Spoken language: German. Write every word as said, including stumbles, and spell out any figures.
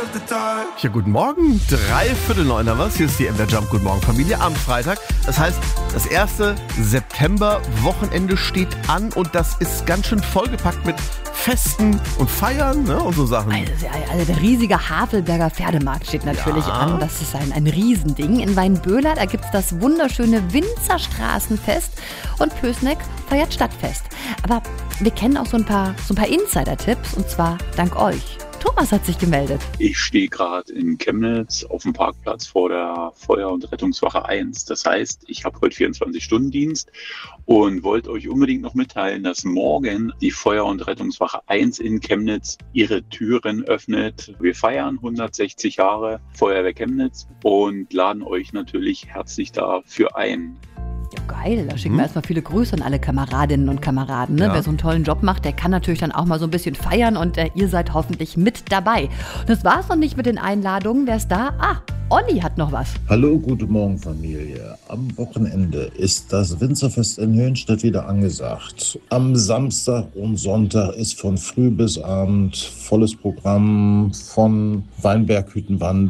Ja, guten Morgen. Drei Viertel neun oder was? Hier ist die M der Jump. Guten Morgen, Familie. Am Freitag. Das heißt, das erste September-Wochenende steht an und das ist ganz schön vollgepackt mit Festen und Feiern, ne, und so Sachen. Also, also der riesige Havelberger Pferdemarkt steht natürlich Ja. an. Das ist ein, ein Riesending. In Weinböhler, da gibt es das wunderschöne Winzerstraßenfest und Pößneck feiert Stadtfest. Aber wir kennen auch so ein paar, so ein paar Insider-Tipps und zwar dank euch. Thomas hat sich gemeldet. Ich stehe gerade in Chemnitz auf dem Parkplatz vor der Feuer- und Rettungswache eins. Das heißt, ich habe heute vierundzwanzig-Stunden-Dienst und wollte euch unbedingt noch mitteilen, dass morgen die Feuer- und Rettungswache eins in Chemnitz ihre Türen öffnet. Wir feiern hundertsechzig Jahre Feuerwehr Chemnitz und laden euch natürlich herzlich dafür ein. Ja, geil. Da schicken Hm. wir erstmal viele Grüße an alle Kameradinnen und Kameraden. Ne? Ja. Wer so einen tollen Job macht, der kann natürlich dann auch mal so ein bisschen feiern und äh, ihr seid hoffentlich mit dabei. Und das war's noch nicht mit den Einladungen. Wer ist da? Ah, Olli hat noch was. Hallo, guten Morgen Familie. Am Wochenende ist das Winzerfest in Höhenstedt wieder angesagt. Am Samstag und Sonntag ist von früh bis Abend volles Programm von Weinberghüttenwand